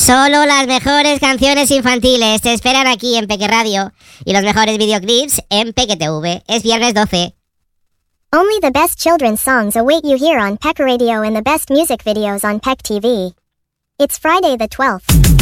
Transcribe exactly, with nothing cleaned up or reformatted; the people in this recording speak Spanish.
Solo las mejores canciones infantiles te esperan aquí en Peque Radio y los mejores videoclips en Peque T V. Es viernes doce. Only the best children's songs await you here on Peck Radio and the best music videos on Peck T V. It's Friday the twelfth.